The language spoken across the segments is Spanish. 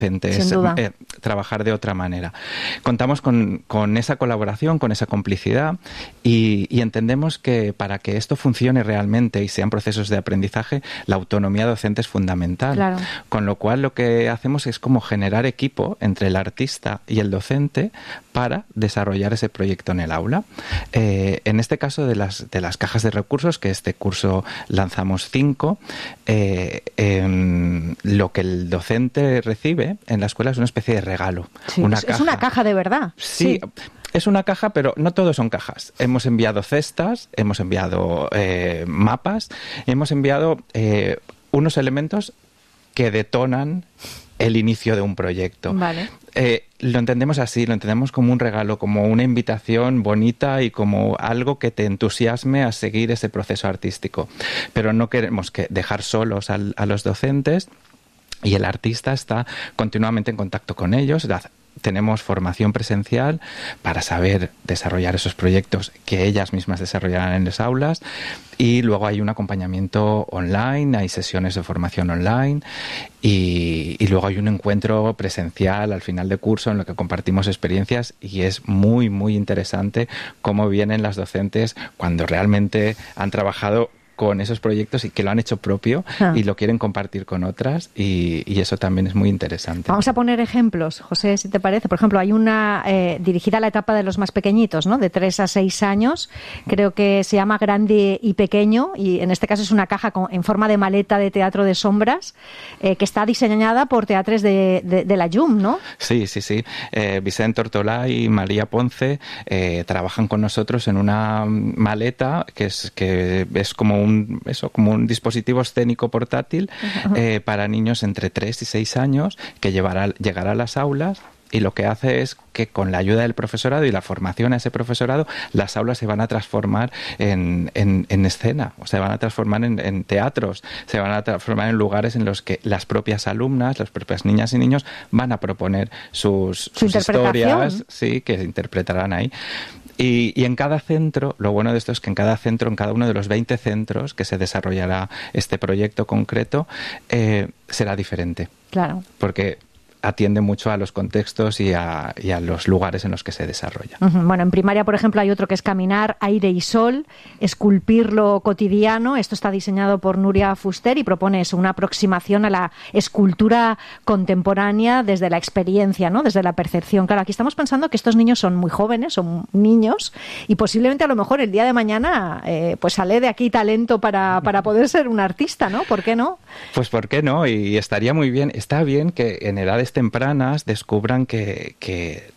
es trabajar de otra manera. Contamos con esa colaboración, con esa complicidad y entendemos que para que esto funcione realmente y sean procesos de aprendizaje, la autonomía docente es fundamental. Claro. Con lo cual lo que hacemos es como generar equipo entre el artista y el docente para desarrollar ese proyecto en el aula. En este caso de las cajas de recursos, que este curso lanzamos 5, lo que el docente recibe en la escuela es una especie de regalo. Sí, es una caja de verdad. Sí. Es una caja, pero no todo son cajas. Hemos enviado cestas, hemos enviado mapas, hemos enviado unos elementos que detonan el inicio de un proyecto. Vale. Lo entendemos así, lo entendemos como un regalo, como una invitación bonita y como algo que te entusiasme a seguir ese proceso artístico. Pero no queremos dejar solos a los docentes, y el artista está continuamente en contacto con ellos. Tenemos formación presencial para saber desarrollar esos proyectos que ellas mismas desarrollarán en las aulas, y luego hay un acompañamiento online, hay sesiones de formación online y luego hay un encuentro presencial al final de curso en lo que compartimos experiencias, y es muy, muy interesante cómo vienen las docentes cuando realmente han trabajado con esos proyectos y que lo han hecho propio y lo quieren compartir con otras, y eso también es muy interesante. Vamos a poner ejemplos, José, si te parece. Por ejemplo, hay una dirigida a la etapa de los más pequeñitos, ¿no? De 3 a 6 años. Creo que se llama Grande y Pequeño, y en este caso es una caja en forma de maleta de teatro de sombras, que está diseñada por teatres de la JUM, ¿no? Sí. Vicente Ortolá y María Ponce trabajan con nosotros en una maleta que es como un dispositivo escénico portátil para niños entre 3 y 6 años que llegará a las aulas, y lo que hace es que con la ayuda del profesorado y la formación a ese profesorado, las aulas se van a transformar en escena, o se van a transformar en teatros, se van a transformar en lugares en los que las propias alumnas, las propias niñas y niños van a proponer sus historias, que se interpretarán ahí. Y en cada centro, lo bueno de esto es que en cada centro, en cada uno de los 20 centros que se desarrollará este proyecto concreto, será diferente. Claro. Porque atiende mucho a los contextos y a los lugares en los que se desarrolla. Bueno, en primaria, por ejemplo, hay otro que es Caminar, Aire y Sol, esculpir lo cotidiano. Esto está diseñado por Nuria Fuster y propone una aproximación a la escultura contemporánea desde la experiencia, ¿no? Desde la percepción. Claro, aquí estamos pensando que estos niños son muy jóvenes, son niños, y posiblemente a lo mejor el día de mañana pues sale de aquí talento para poder ser un artista, ¿no? ¿Por qué no? Pues ¿por qué no? Y estaría muy bien, está bien que en edades tempranas descubran que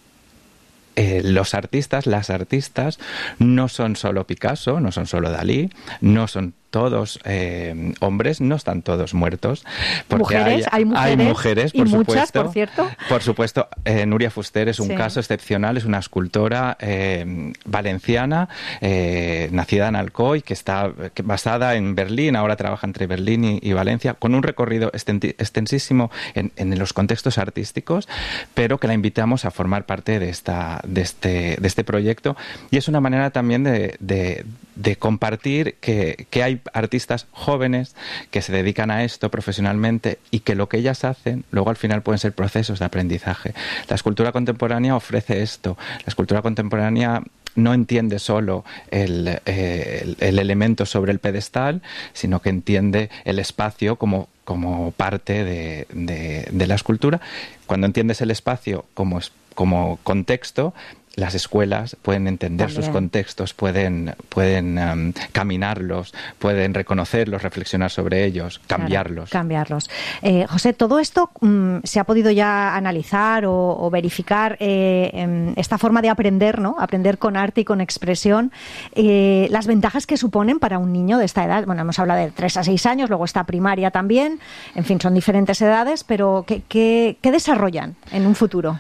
los artistas, las artistas, no son solo Picasso, no son solo Dalí, no son todos hombres, no están todos muertos. Porque hay mujeres, por y supuesto. Muchas, por cierto. Por supuesto, Nuria Fuster es un caso excepcional, es una escultora valenciana, nacida en Alcoy, que está basada en Berlín, ahora trabaja entre Berlín y Valencia, con un recorrido extensísimo en los contextos artísticos, pero que la invitamos a formar parte de este proyecto, y es una manera también de compartir que hay artistas jóvenes que se dedican a esto profesionalmente y que lo que ellas hacen luego al final pueden ser procesos de aprendizaje. La escultura contemporánea ofrece esto. La escultura contemporánea no entiende solo el elemento sobre el pedestal, sino que entiende el espacio como parte de la escultura. Cuando entiendes el espacio como contexto, las escuelas pueden entender sus contextos, pueden caminarlos, pueden reconocerlos, reflexionar sobre ellos, cambiarlos. Claro, cambiarlos. José, todo esto se ha podido ya analizar o verificar esta forma de aprender, ¿no? Aprender con arte y con expresión. Las ventajas que suponen para un niño de esta edad. Bueno, hemos hablado de 3 a 6 años, luego está primaria también. En fin, son diferentes edades, pero ¿qué desarrollan en un futuro?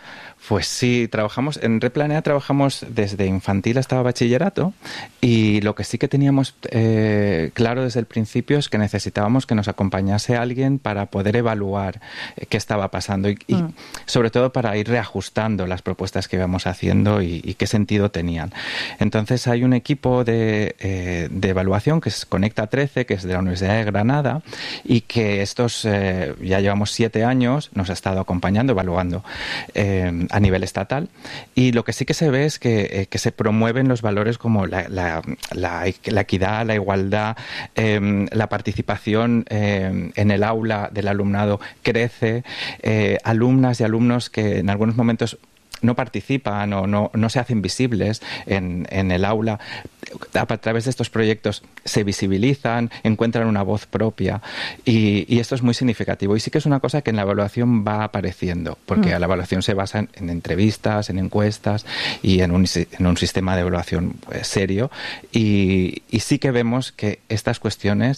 Pues sí, en Replanea trabajamos desde infantil hasta bachillerato, y lo que sí que teníamos claro desde el principio es que necesitábamos que nos acompañase alguien para poder evaluar qué estaba pasando y sobre todo para ir reajustando las propuestas que íbamos haciendo y qué sentido tenían. Entonces hay un equipo de evaluación que es Conecta 13, que es de la Universidad de Granada, y que ya llevamos 7 años, nos ha estado acompañando, evaluando a nivel estatal, y lo que sí que se ve es que se promueven los valores como la equidad, la igualdad, la participación en el aula del alumnado crece, alumnas y alumnos que en algunos momentos no participan o no se hacen visibles en el aula, a través de estos proyectos se visibilizan, encuentran una voz propia, y esto es muy significativo. Y sí que es una cosa que en la evaluación va apareciendo, porque la evaluación se basa en entrevistas, en encuestas y en un sistema de evaluación serio, y sí que vemos que estas cuestiones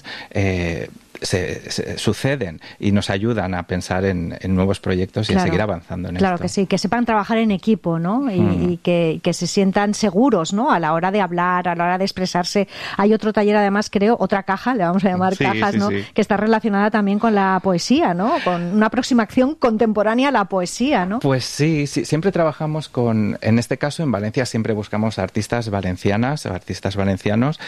se suceden y nos ayudan a pensar en nuevos proyectos y a seguir avanzando en esto. Claro que sí, que sepan trabajar en equipo, ¿no? Y que se sientan seguros, ¿no? A la hora de hablar, a la hora de expresarse. Hay otro taller, además, creo, otra caja, le vamos a llamar cajas, ¿no? Sí. Que está relacionada también con la poesía, ¿no? Con una aproximación contemporánea a la poesía, ¿no? Pues sí, siempre trabajamos en este caso en Valencia siempre buscamos artistas valencianas o artistas valencianos,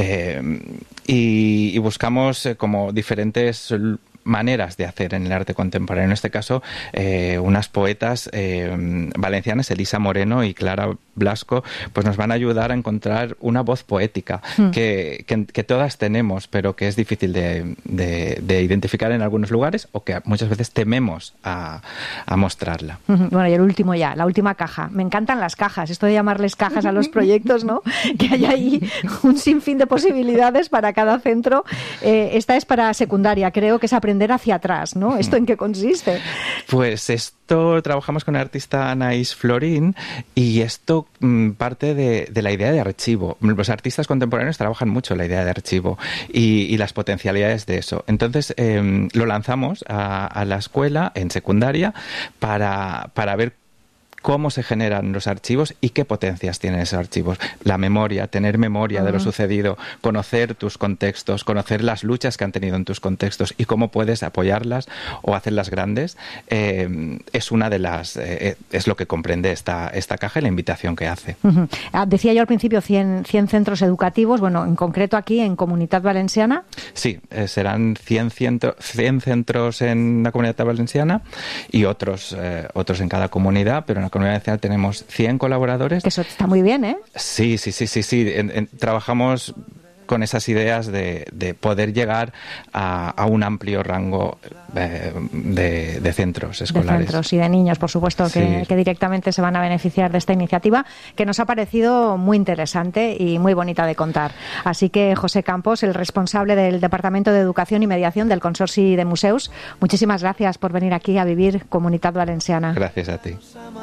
y buscamos como diferentes maneras de hacer en el arte contemporáneo. En este caso, unas poetas valencianas, Elisa Moreno y Clara Blasco, pues nos van a ayudar a encontrar una voz poética que todas tenemos, pero que es difícil de identificar en algunos lugares, o que muchas veces tememos a mostrarla. Bueno, y el último ya, la última caja. Me encantan las cajas, esto de llamarles cajas a los proyectos, ¿no? Que hay ahí un sinfín de posibilidades para cada centro. Esta es para secundaria, creo que es aprender hacia atrás, ¿no? ¿Esto en qué consiste? Pues esto trabajamos con el artista Anaís Florín, y esto parte de la idea de archivo. Los artistas contemporáneos trabajan mucho la idea de archivo y las potencialidades de eso. Entonces lo lanzamos a la escuela en secundaria para ver cómo se generan los archivos y qué potencias tienen esos archivos. La memoria, tener memoria de lo sucedido, conocer tus contextos, conocer las luchas que han tenido en tus contextos y cómo puedes apoyarlas o hacerlas grandes, es una de las es lo que comprende esta caja y la invitación que hace. Decía yo al principio 100 centros educativos, bueno, en concreto aquí en Comunitat Valenciana. Sí, serán 100 centros en la Comunidad Valenciana y otros en cada comunidad, pero en la Comunidad Valenciana tenemos 100 colaboradores. Eso está muy bien, ¿eh? Sí. Trabajamos con esas ideas de poder llegar a un amplio rango de centros escolares. De centros y de niños, por supuesto, que directamente se van a beneficiar de esta iniciativa, que nos ha parecido muy interesante y muy bonita de contar. Así que José Campos, el responsable del Departamento de Educación y Mediación del Consorci de Museus, muchísimas gracias por venir aquí a vivir Comunitat Valenciana. Gracias a ti.